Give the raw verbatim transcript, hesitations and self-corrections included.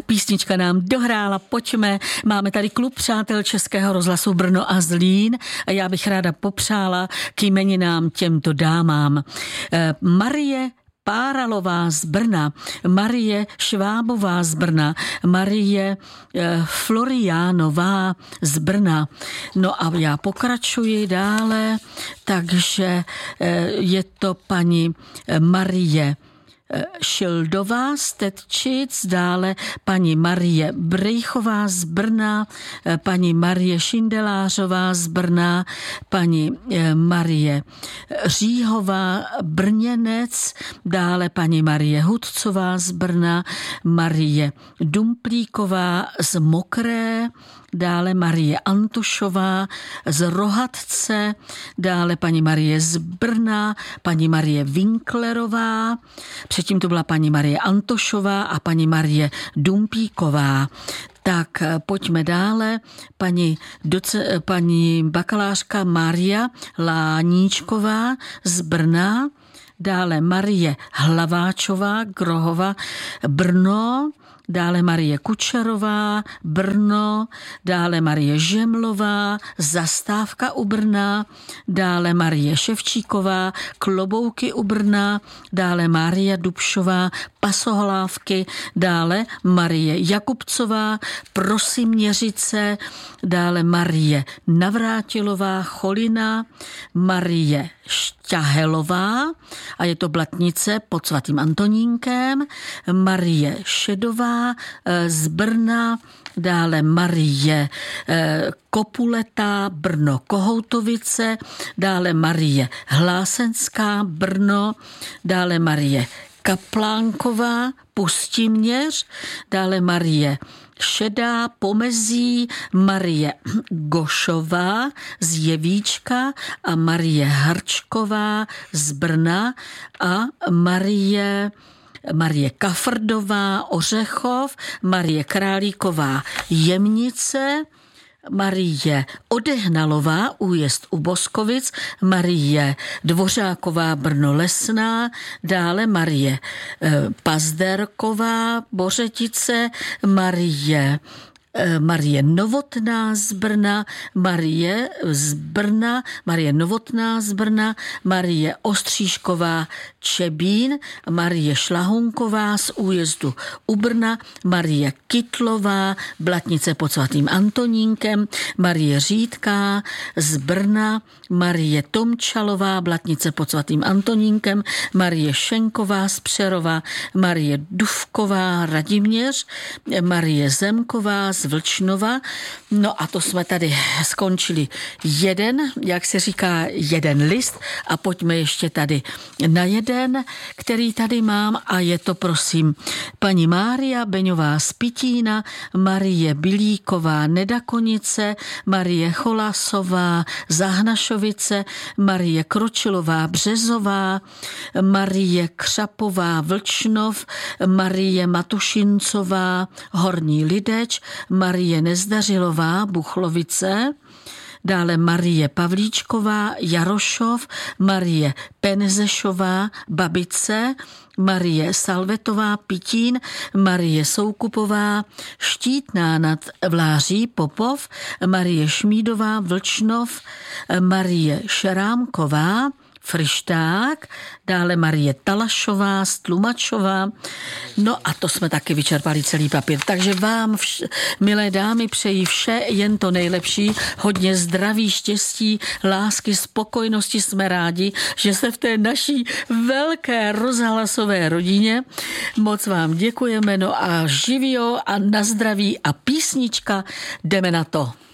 písnička nám dohrála, pojďme. Máme tady klub přátel Českého rozhlasu Brno a Zlín a já bych ráda popřála k jmeninám těmto dámám. Marie Páralová z Brna, Marie Švábová z Brna, Marie Floriánová z Brna. No a já pokračuji dále, takže je to paní Marie Šildová z Tetčic, dále paní Marie Brejchová z Brna, paní Marie Šindelářová z Brna, paní Marie Říhová Brněnec, dále paní Marie Hudcová z Brna, Marie Dumplíková z Mokré, dále Marie Antošová z Rohatce, dále paní Marie z Brna, paní Marie Winklerová, předtím to byla paní Marie Antošová a paní Marie Dumpíková. Tak pojďme dále. Paní, doce, paní bakalářka Maria Láníčková z Brna, dále Marie Hlaváčová Grohova Brno, dále Marie Kučerová, Brno, dále Marie Žemlová, Zastávka u Brna, dále Marie Ševčíková, Klobouky u Brna, dále Maria Dubšová, Pasohlávky, dále Marie Jakubcová, Prosiměřice, dále Marie Navrátilová, Cholina, Marie Šťahelová a je to Blatnice pod svatým Antonínkem, Marie Šedová z Brna, dále Marie Kopuletá, Brno Kohoutovice, dále Marie Hlásenská, Brno, dále Marie Kaplánková, Pustiměř, dále Marie Šedá, Pomezí, Marie Gošová z Jevíčka a Marie Harčková z Brna a Marie Marie Kafrdová Ořechov, Marie Králíková Jemnice, Marie Odehnalová Újezd u Boskovic, Marie Dvořáková Brno Lesná, dále Marie Pazderková Bořetice, Marie Marie Novotná z Brna, Marie z Brna, Marie Novotná z Brna, Marie Ostříšková Čebín, Marie Šlahunková z Újezdu u Brna, Marie Kytlová, Blatnice pod svatým Antonínkem, Marie Řídká z Brna, Marie Tomčalová, Blatnice pod svatým Antonínkem, Marie Šenková z Přerova, Marie Dufková Radiměř, Marie Zemková z Vlčnova. No a to jsme tady skončili jeden, jak se říká, jeden list a pojďme ještě tady na jeden, který tady mám a je to prosím paní Mária Beňová z Pitína, Marie Bilíková Nedakonice, Marie Cholasová Zahnašovice, Marie Kročilová Březová, Marie Křapová Vlčnov, Marie Matušincová Horní Lideč, Marie Nezdařilová Buchlovice, dále Marie Pavlíčková Jarošov, Marie Penzešová Babice, Marie Salvetová Pitín, Marie Soukupová Štítná nad Vláří Popov, Marie Šmídová Vlčnov, Marie Šerámková Frišták, dále Marie Talašová Stlumačová. No a to jsme taky vyčerpali celý papír. Takže vám, vš- milé dámy, přeji vše jen to nejlepší, hodně zdraví, štěstí, lásky, spokojnosti. Jsme rádi, že jste v té naší velké rozhlasové rodině. Moc vám děkujeme, no a živio a na zdraví a písnička, jdeme na to.